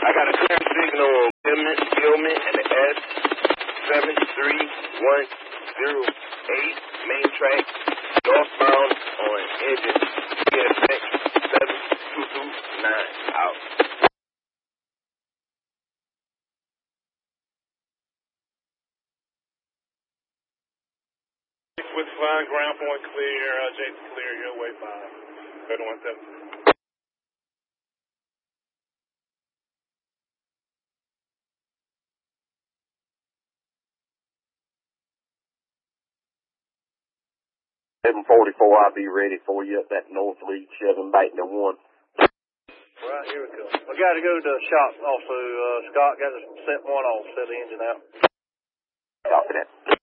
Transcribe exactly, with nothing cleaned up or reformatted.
I got a clear signal on Gilman, Gilman and the S seven three one zero eight main track, northbound on engine T S X seven two two nine out. With flying ground point clear, uh, Jason clear, your way five, thirty-one seven. seven forty-four, I'll be ready for you at that north lead, seven back to one. Right, here we go. I got to go to the shop also, uh, Scott. Got to set one off, set the engine out. Copy that.